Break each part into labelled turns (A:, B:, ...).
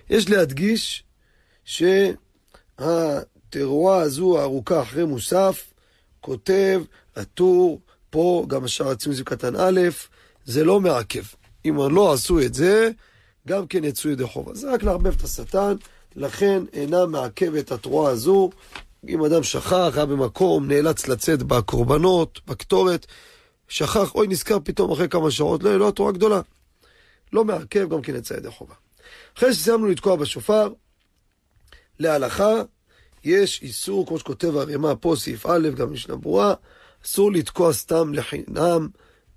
A: יש להדגיש שהתרועה הזו הארוכה אחרי מוסף, כותב הטור, פה גם השאר הציון סעיף קטן א', זה לא מעכב. אם לא עשו את זה, גם כן יצאו ידי חובה. זה רק להרבב את השטן, לכן אינה מעכבת את התרועה הזו. אם אדם שכח, היה במקום, נאלץ לצאת בקורבנות, בקטורת, שכח, אוי נזכר פתאום אחרי כמה שעות, לא התרועה גדולה. לא מעכב, גם כן יצא ידי חובה. אחרי שסיימנו לתקוע בשופר, להלכה, יש איסור, כמו שכותב הרמ"א פה, סעיף א', גם משנה ברורה, אסור לתקוע סתם לחינם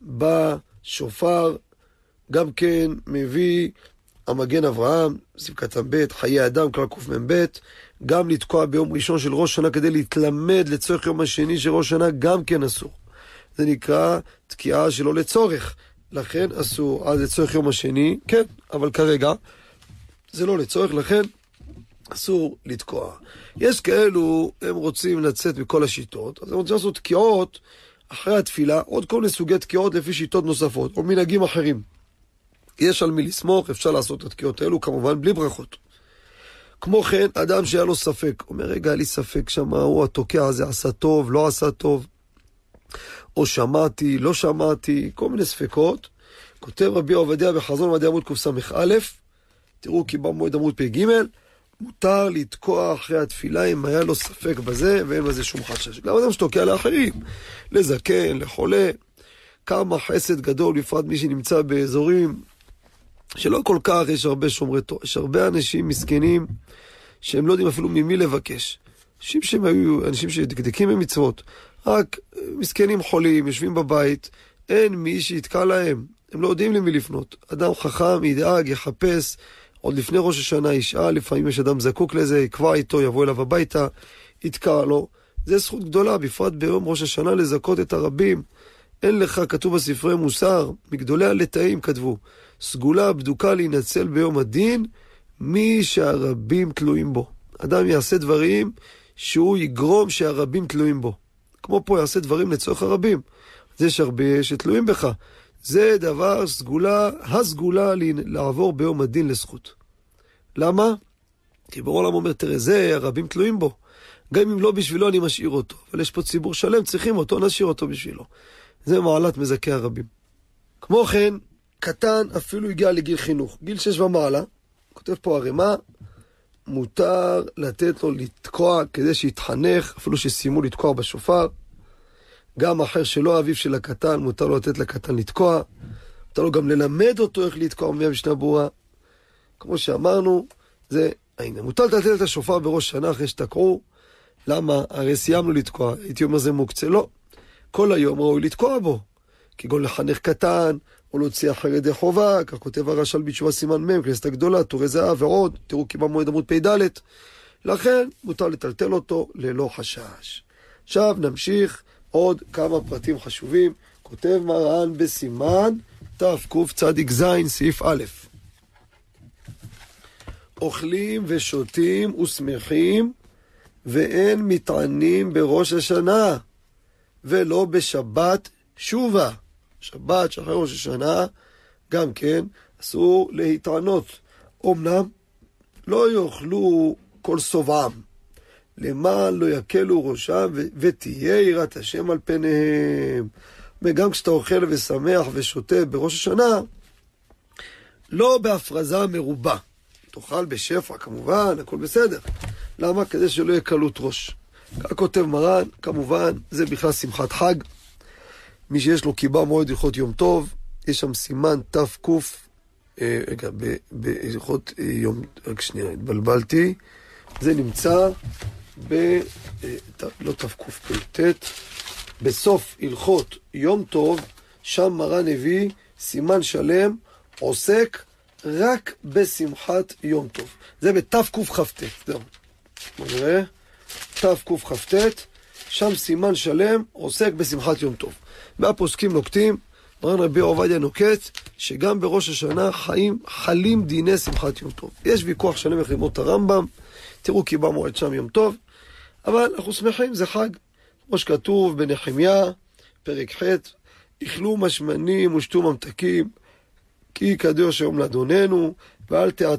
A: בשופר, גם כן מביא המגן אברהם, סעיף קטן ב', חיי אדם, כלל קמ"ב, גם לתקוע ביום ראשון של ראש שנה כדי להתלמד לצורך יום השני של ראש שנה, גם כן אסור. זה נקרא תקיעה שלא לצורך, לכן אסור. אז לצורך יום השני, כן, אבל כרגע זה לא לצורך, לכן אסור לתקוע. יש כאלו, הם רוצים לצאת מכל השיטות, אז הם רוצים לעשות תקיעות אחרי התפילה, עוד כל מיני סוגי תקיעות לפי שיטות נוספות, או מנהגים אחרים. יש על מי לסמוך, אפשר לעשות את התקיעות האלו, כמובן בלי ברכות. כמו כן, אדם שהיה לו ספק, אומר, רגע, לי ספק שמה, הוא התוקע הזה עשה טוב, לא עשה טוב, או שמעתי, לא שמעתי, כל מיני ספקות. כותב רבי עובדיה בחזון עמדי עמוד קס"א, תראו כי במועד עמוד פ"ג, מותר לתקוע אחרי התפילה אם היה לו ספק בזה, ואין בזה שום חשש. גם אדם שתוקע לאחרים, לזקן, לחולה, כמה חסד גדול, בפרט מי שנמצא באזורים שלא כל כך יש הרבה שומרי תורה. יש הרבה אנשים מסכנים שהם לא יודעים אפילו ממי לבקש. אנשים שהם היו אנשים שדקדקים במצוות, רק מסכנים חולים, יושבים בבית, אין מי שיתקע להם, הם לא יודעים למי לפנות. אדם חכם ידאג, יחפש, עוד לפני ראש השנה ישאל, לפעמים יש אדם זקוק לזה, יקבע איתו, יבוא אליו הביתה, יתקע לו. זה זכות גדולה, בפרט ביום ראש השנה לזכות את הרבים. אין לך, כתוב בספרי מוסר, מגדולי הלטאים כתבו, סגולה בדוקה להינצל ביום הדין, מי שהרבים תלויים בו. אדם יעשה דברים שהוא יגרום שהרבים תלויים בו. כמו פה יעשה דברים לצורך הרבים. אז יש הרבה שתלויים בך. זה דבר סגולה, הסגולה לעבור ביום הדין לזכות. למה? כי ברור העולם אומר, תראה, זה הרבים תלויים בו. גם אם לא בשבילו אני משאיר אותו. אבל יש פה ציבור שלם, צריכים אותו, נשאיר אותו בשבילו. זה מעלת מזכה הרבים. כמו כן, קטן אפילו הגיע לגיל חינוך. גיל 6 ומעלה, כותב פה הרמ"א, מותר לתת לו לתקוע כדי שיתחנך, אפילו שסיימו לתקוע בשופר. גם אחר שלא אביו של הקטן, מותר לו לתת לקטן לתקוע. מותר לו גם ללמד אותו איך לתקוע, אומר משנה ברורה. כמו שאמרנו, זה העניין. מותר לתת את השופר בראש שנה אחרי שתקעו. למה? הרי סיימנו לתקוע. הייתי אומר זה מוקצה. לא. כל היום ראוי לתקוע בו. כגון לחנך קטן, או להוציא אחרי ידי חובה, כך כותב הרש"ל בתשובה סימן מ', כנסת הגדולה, תורי זהב ועוד, תראו כי במועד עמוד פ"ד. לכן מותר לטלטל אותו ללא חשש. עכשיו נמשיך עוד כמה פרטים חשובים. כותב מרן בסימן תקצ"ז סעיף א', אוכלים ושותים ושמחים ואין מטענים בראש השנה ולא בשבת שובה. שבת שאחרי ראש השנה גם כן אסור להתענות. אמנם לא יאכלו כל סובעם, למען לא יקלו ראשם ותהיה יראת השם על פניהם. וגם כשאתה אוכל ושמח ושותה בראש השנה, לא בהפרזה מרובה. תאכל בשפע כמובן, הכל בסדר. למה? כדי שלא יהיה קלות ראש. כך כותב מרן, כמובן זה בכלל שמחת חג. מי שיש לו קיבה מועד הלכות יום טוב, יש שם סימן תק, בהלכות יום, רק שנייה, התבלבלתי, זה נמצא לא תקפ"ט, בסוף הלכות יום טוב, שם מרן הביא סימן שלם, עוסק רק בשמחת יום טוב. זה בתקכ"ט, זהו. בוא נראה, תקכ"ט, שם סימן שלם עוסק בשמחת יום טוב. והפוסקים נוקטים, מרן רבי עובדיה נוקט, שגם בראש השנה חלים דיני שמחת יום טוב. יש ויכוח שלם איך ללמוד את הרמב"ם, תראו כי במועד שם יום טוב, אבל אנחנו שמחים, זה חג. כמו שכתוב בנחמיה, פרק ח', אכלו משמנים ושתו ממתקים, כי קדוש היום לאדוננו, ואל